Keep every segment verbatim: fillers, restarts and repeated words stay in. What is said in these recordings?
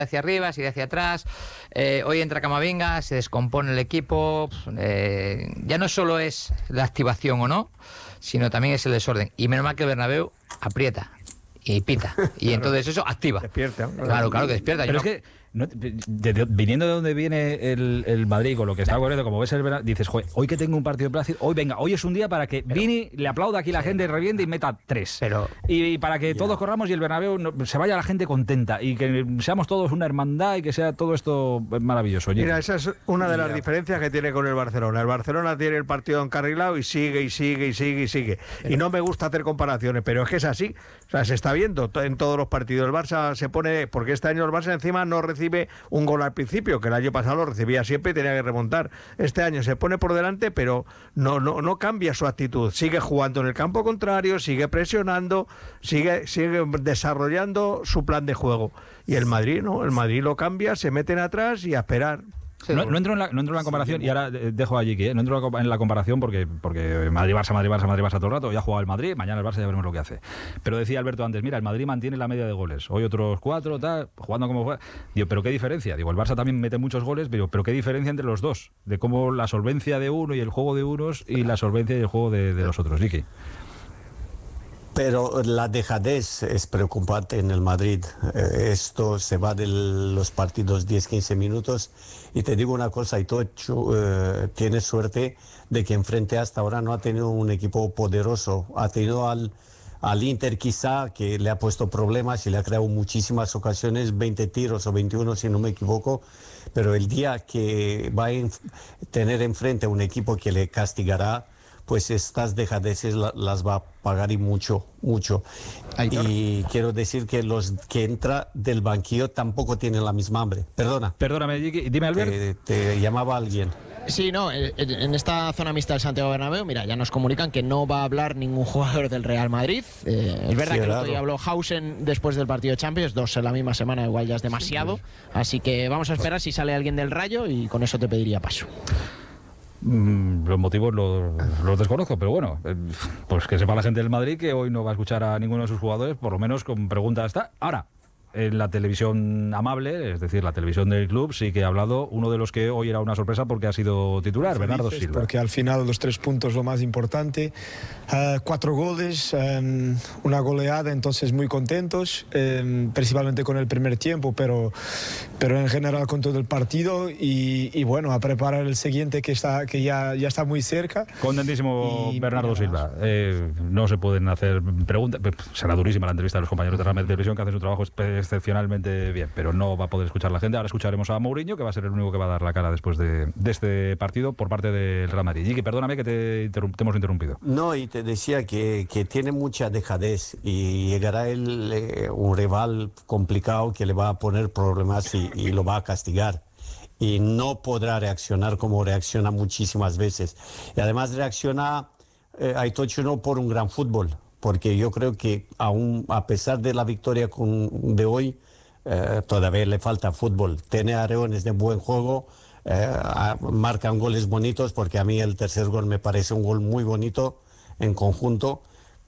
hacia arriba, sigue hacia atrás. Eh, hoy entra Camavinga, se descompone el equipo. Eh, ya no solo es la activación o no, sino también es el desorden. Y menos mal que el Bernabéu aprieta y pita. Y entonces eso activa. Despierta. Claro, claro que despierta. Pero Yo es no... que, no, de, de, viniendo de donde viene el, el Madrid, con lo que está ocurriendo, como ves el verano, dices, joder, hoy que tengo un partido de Brasil, hoy venga, hoy es un día para que pero, Vini le aplauda aquí la sí, gente, reviente y meta tres. Pero, y, y para que yeah. todos corramos y el Bernabéu no, se vaya la gente contenta y que seamos todos una hermandad y que sea todo esto maravilloso. Mira, esa es una de las yeah. diferencias que tiene con el Barcelona. El Barcelona tiene el partido encarrilado y sigue y sigue y sigue y sigue. Pero, y no me gusta hacer comparaciones, pero es que es así. O sea, se está viendo en todos los partidos. El Barça se pone, porque este año el Barça encima no recibe un gol al principio, que el año pasado lo recibía siempre y tenía que remontar. Este año se pone por delante, pero no, no, no cambia su actitud. Sigue jugando en el campo contrario, sigue presionando, sigue, sigue desarrollando su plan de juego. Y el Madrid, ¿no? El Madrid lo cambia, se meten atrás y a esperar. No, no, entro en la, no entro en la comparación, y ahora dejo a Jiki, ¿eh? No entro en la comparación porque, porque Madrid-Barça, Madrid-Barça, Madrid-Barça todo el rato, ya ha jugado el Madrid, mañana el Barça ya veremos lo que hace. Pero decía Alberto antes, mira, el Madrid mantiene la media de goles, hoy otros cuatro, tal, jugando como juega. Digo, pero ¿qué diferencia? Digo, el Barça también mete muchos goles, pero, pero ¿qué diferencia entre los dos? De cómo la solvencia de uno y el juego de unos y la solvencia y el juego de, de los otros, Jiki. Pero la dejadez es preocupante en el Madrid. Eh, esto se va de los partidos diez quince minutos. Y te digo una cosa, Itochu eh, tiene suerte de que enfrente hasta ahora no ha tenido un equipo poderoso. Ha tenido al, al Inter quizá, que le ha puesto problemas y le ha creado muchísimas ocasiones, veinte tiros o veintiuno si no me equivoco. Pero el día que va a en, tener enfrente a un equipo que le castigará, pues estas dejadeces la, las va a pagar y mucho, mucho. Aitor. Y quiero decir que los que entra del banquillo tampoco tienen la misma hambre. Perdona. Perdóname, dime, Albert. Te, te llamaba alguien. Sí, no, en esta zona mixta del Santiago Bernabéu, mira, ya nos comunican que no va a hablar ningún jugador del Real Madrid. Eh, es verdad sí, que el otro día habló Hausen después del partido de Champions, dos en la misma semana igual ya es demasiado. Sí, sí. Así que vamos a esperar si sale alguien del Rayo y con eso te pediría paso. Mm, los motivos los, los desconozco, pero bueno, eh, pues que sepa la gente del Madrid que hoy no va a escuchar a ninguno de sus jugadores, por lo menos con preguntas está. Ahora, en la televisión amable, es decir, la televisión del club, sí que ha hablado uno de los que hoy era una sorpresa porque ha sido titular, Felices, Bernardo Silva. Porque al final los tres puntos lo más importante, uh, cuatro goles, um, una goleada, entonces muy contentos, um, principalmente con el primer tiempo, pero, pero en general con todo el partido y, y bueno, a preparar el siguiente que, está, que ya, ya está muy cerca. Contentísimo Bernardo Silva. Eh, no se pueden hacer preguntas, será durísima la entrevista de los compañeros de Real Televisión que hacen su trabajo excepcionalmente bien, pero no va a poder escuchar la gente. Ahora escucharemos a Mourinho, que va a ser el único que va a dar la cara después de, de este partido por parte del Real Madrid. Y que perdóname que te, te hemos interrumpido. No, y te decía que, que tiene mucha dejadez y llegará el, eh, un rival complicado que le va a poner problemas y, y lo va a castigar. Y no podrá reaccionar como reacciona muchísimas veces. Y además reacciona eh, Aitocho no por un gran fútbol, porque yo creo que aún a pesar de la victoria con, de hoy, eh, todavía le falta fútbol. Tiene arreones de buen juego, eh, marcan goles bonitos, porque a mí el tercer gol me parece un gol muy bonito en conjunto,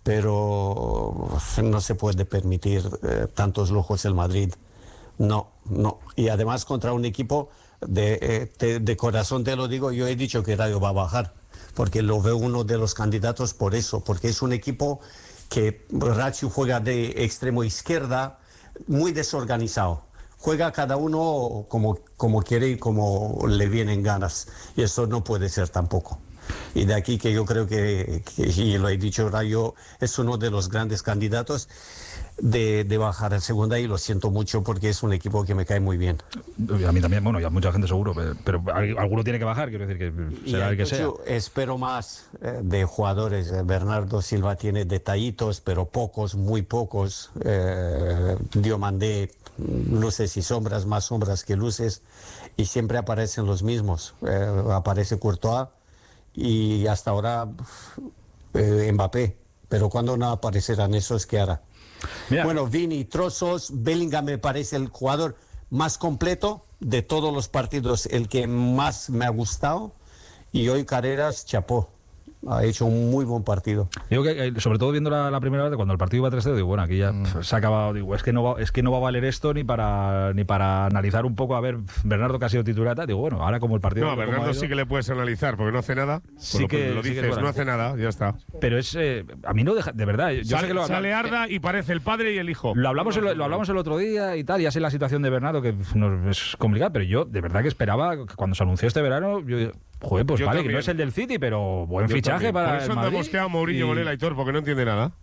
pero no se puede permitir eh, tantos lujos el Madrid. No, no. Y además contra un equipo de, eh, de, de corazón te lo digo, yo he dicho que Rayo va a bajar, porque lo veo uno de los candidatos por eso, porque es un equipo que Racho juega de extremo izquierda, muy desorganizado. Juega cada uno como, como quiere y como le vienen ganas. Y eso no puede ser tampoco. Y de aquí que yo creo que, que y lo he dicho, Rayo es uno de los grandes candidatos de, de bajar a segunda, y lo siento mucho porque es un equipo que me cae muy bien. A mí también, bueno, y a mucha gente seguro, pero, pero alguno tiene que bajar, quiero decir que será el que sea. Espero más eh, de jugadores. Eh, Bernardo Silva tiene detallitos, pero pocos, muy pocos. Eh, Diomandé, luces y sombras, más sombras que luces, y siempre aparecen los mismos. Eh, aparece Courtois y hasta ahora eh, Mbappé, pero cuando no aparecerán esos, ¿qué hará? Mira. Bueno, Vini, trozos. Bellingham me parece el jugador más completo de todos los partidos, el que más me ha gustado, y hoy Carreras, chapó. ha hecho un muy buen partido. Digo que, sobre todo viendo la, la primera vez, cuando el partido iba tres cero, digo, bueno, aquí ya mm. se ha acabado, digo, es que no va, es que no va a valer esto ni para ni para analizar un poco, a ver, Bernardo que ha sido titular, digo, bueno, ahora como el partido... No, a Bernardo sí que le puedes analizar, porque no hace nada. Sí que lo, lo dices, sí que no hace nada, ya está. Pero es, eh, a mí no deja, de verdad, yo sale, sé que lo sale Arda y parece el padre y el hijo. Lo hablamos, el, lo hablamos el otro día y tal, ya sé la situación de Bernardo, que no, es complicada, pero yo de verdad que esperaba, que cuando se anunció este verano, yo... Joder, pues yo vale, también. Que no es el del City, pero buen yo fichaje también. Para Por eso el Madrid. Andamos que a Mourinho y... con el Aitor, porque no entiende nada.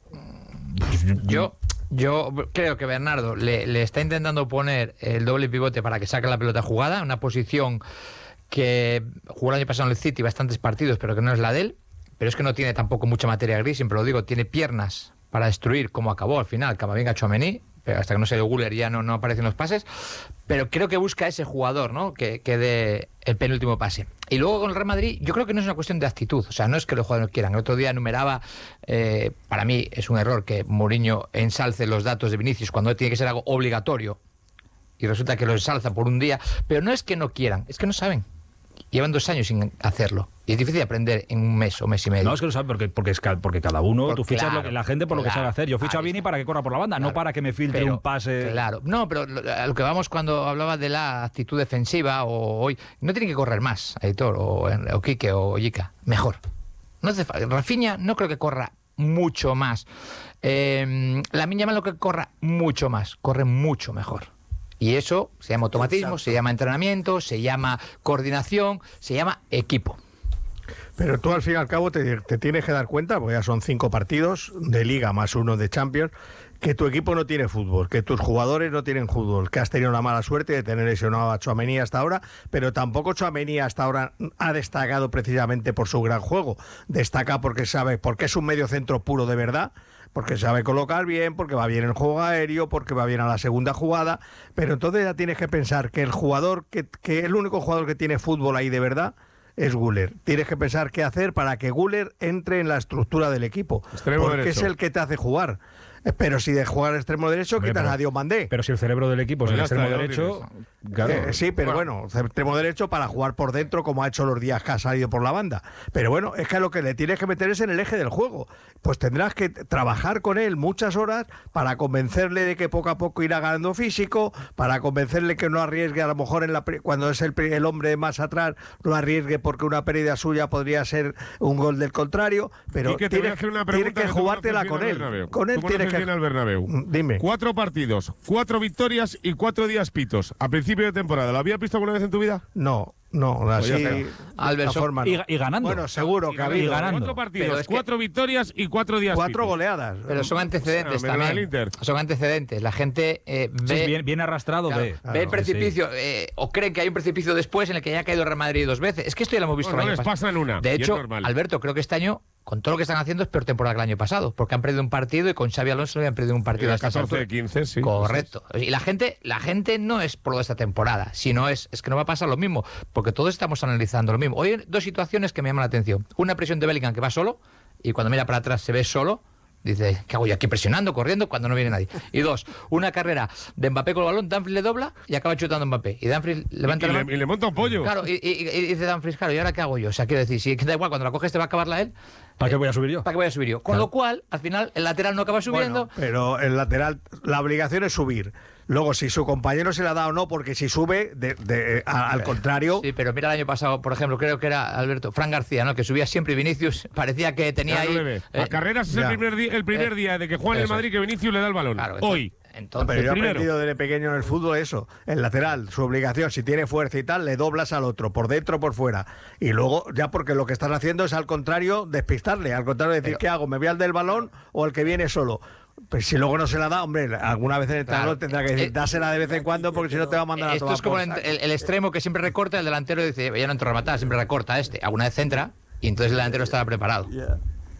Yo, yo creo que Bernardo le, le está intentando poner el doble pivote para que saque la pelota jugada, una posición que jugó el año pasado en el City bastantes partidos, pero que no es la de él. Pero es que no tiene tampoco mucha materia gris, siempre lo digo, tiene piernas para destruir, como acabó al final Camavinga, Tchouaméni, pero hasta que no se dio Güler ya no, no aparecen los pases, pero creo que busca ese jugador, ¿no? que, que dé el penúltimo pase. Y luego con el Real Madrid, yo creo que no es una cuestión de actitud, o sea, no es que los jugadores no quieran. El otro día enumeraba, eh, para mí es un error que Mourinho ensalce los datos de Vinicius cuando tiene que ser algo obligatorio, y resulta que lo ensalza por un día, pero no es que no quieran, es que no saben. Llevan dos años sin hacerlo. Y es difícil aprender en un mes o mes y medio. No, es que lo saben porque, porque, es, porque cada uno, porque, tú fichas claro, lo que, la gente por claro, lo que sabe hacer. Yo ficho a Vini para que corra por la banda, claro, no para que me filtre pero, un pase. Claro, no, pero a lo que vamos cuando hablaba de la actitud defensiva, o hoy, no tiene que correr más, Aitor, o, o Quique, o Yica. Mejor. No hace falta. Rafinha no creo que corra mucho más. Eh, Lamine Yamal lo que corra mucho más. Corre mucho mejor. Y eso se llama automatismo, exacto, se llama entrenamiento, se llama coordinación, se llama equipo. Pero tú al fin y al cabo te, te tienes que dar cuenta, porque ya son cinco partidos de Liga más uno de Champions, que tu equipo no tiene fútbol, que tus jugadores no tienen fútbol, que has tenido la mala suerte de tener lesionado a Tchouaméni hasta ahora, pero tampoco Tchouaméni hasta ahora ha destacado precisamente por su gran juego. Destaca porque sabe, porque es un medio centro puro de verdad, porque sabe colocar bien, porque va bien el juego aéreo, porque va bien a la segunda jugada, pero entonces ya tienes que pensar que el jugador, que, que el único jugador que tiene fútbol ahí de verdad es Güler. Tienes que pensar qué hacer para que Güler entre en la estructura del equipo, extremo porque derecho. Es el que te hace jugar. Pero si de jugar al extremo derecho, hombre, quitas pero, a Diomandé. Pero si el cerebro del equipo es el extremo derecho... Claro. Eh, sí, pero bueno, bueno, extremo derecho para jugar por dentro, como ha hecho los días que ha salido por la banda. Pero bueno, es que lo que le tienes que meter es en el eje del juego. Pues tendrás que trabajar con él muchas horas para convencerle de que poco a poco irá ganando físico, para convencerle que no arriesgue, a lo mejor en la, cuando es el, el hombre más atrás, no arriesgue porque una pérdida suya podría ser un gol del contrario. Pero que tienes, tienes que jugártela con él. Con él tienes que... al Bernabéu. Dime. Cuatro partidos, cuatro victorias y cuatro días pitos. A principio de temporada, ¿lo habías visto alguna vez en tu vida? No. No, así pues Alberto, forma, no. y, y ganando. Bueno, seguro que ha habido. Cuatro partidos, es cuatro que... victorias y cuatro días. Cuatro pitos. goleadas. Pero son antecedentes bueno, también. Son antecedentes. La gente eh, ve. Sí, bien, bien arrastrado, claro, ve. Claro, ve el precipicio, sí. eh, o creen que hay un precipicio después en el que ya ha caído el Real Madrid dos veces. Es que esto ya lo hemos visto no, el no año les pasa en una. De hecho, Alberto, creo que este año, con todo lo que están haciendo, es peor temporada que el año pasado, porque han perdido un partido y con Xabi Alonso no habían perdido un partido. catorce de quince, sí. Correcto. Y la gente, la gente no es por lo de esta temporada, sino es, es que no va a pasar lo mismo, porque todos estamos analizando lo mismo. Hoy hay dos situaciones que me llaman la atención. Una presión de Bellingham que va solo, y cuando mira para atrás se ve solo. Dice, ¿qué hago yo aquí presionando, corriendo, cuando no viene nadie? Y dos, una carrera de Mbappé con el balón, Dumfries le dobla y acaba chutando a Mbappé. Y Dumfries levanta y, el balón. Y le, y le monta un pollo. Claro, y, y, y dice Dumfries, claro, ¿y ahora qué hago yo? O sea, quiero decir, si da igual, cuando la coges te va a acabarla él. ¿Para qué voy a subir yo? ¿Para qué voy a subir yo? Con claro. lo cual, al final, el lateral no acaba subiendo. Bueno, pero el lateral, la obligación es subir. Luego, si su compañero se la da o no, porque si sube, de, de, a, al contrario... Sí, pero mira el año pasado, por ejemplo, creo que era Alberto, Fran García, ¿no? Que subía siempre Vinicius, parecía que tenía claro, ahí... Eh, a carreras es el primer, día, el primer eh, día de que juega en el Madrid que Vinicius le da el balón. Claro, hoy. Entonces, pero yo he aprendido desde pequeño en el fútbol eso, el lateral, su obligación, si tiene fuerza y tal, le doblas al otro, por dentro o por fuera. Y luego, ya porque lo que estás haciendo es al contrario, despistarle, al contrario decir, pero, ¿qué hago? ¿Me voy al del balón o el que viene solo? Pues si luego no se la da, hombre, alguna vez en el entrenador claro. tendrá que decir, dásela de vez en cuando porque si no te va a mandar a Esto es como el, el, el extremo que siempre recorta, el delantero dice, ya no entro a rematar, siempre recorta este. Alguna vez centra y entonces el delantero estaba preparado. Yeah.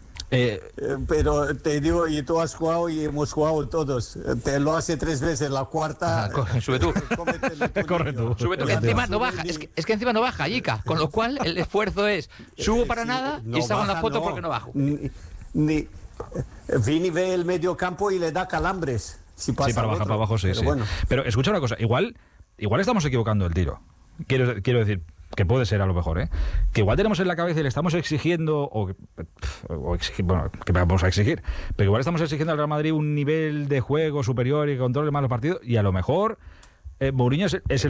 Eh, eh, pero te digo, y tú has jugado y hemos jugado todos. Te lo hace tres veces, la cuarta. Ajá, sube tú. Corre tú. Sube tú. Que encima no baja. Es que, es que encima no baja, Yica. Con lo cual el esfuerzo es subo para sí, nada no y salgo en la foto no. porque no bajo. Ni, ni, Vini ve el medio campo y le da calambres. Si pasa sí, para bajar para abajo, sí. Pero, sí. Bueno. Pero escucha una cosa, igual, igual estamos equivocando el tiro. Quiero, quiero decir, que puede ser a lo mejor, ¿eh? Que igual tenemos en la cabeza y le estamos exigiendo, o, o exigir, bueno, que vamos a exigir, pero igual estamos exigiendo al Real Madrid un nivel de juego superior y que controle más los partidos, y a lo mejor eh, Mourinho es, es el